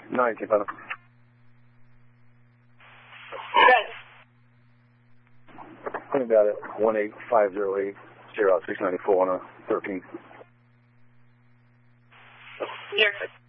19, brother. Good. About it. 18508 0694 on a 13. You're good.